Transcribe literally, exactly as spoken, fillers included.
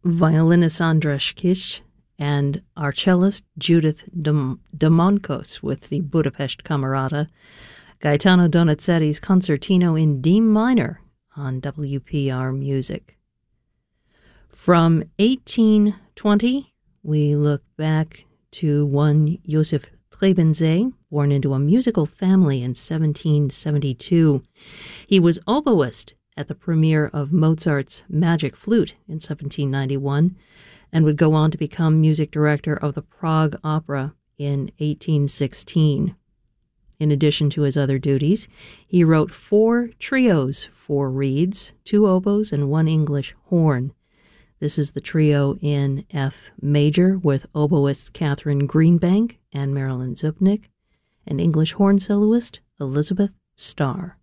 violinist Andras Kiss, and our cellist Judith Domonkos with the Budapest Camerata, Gaetano Donizetti's Concertino in D minor on W P R Music. From eighteen twenty, we look back to one Josef Trebensee, born into a musical family in seventeen seventy-two. He was oboist at the premiere of Mozart's Magic Flute in seventeen ninety-one, and would go on to become music director of the Prague Opera in eighteen sixteen. In addition to his other duties, he wrote four trios for reeds, two oboes, and one English horn. This is the trio in F major with oboists Catherine Greenbank and Marilyn Zupnik, and English horn soloist Elizabeth Starr.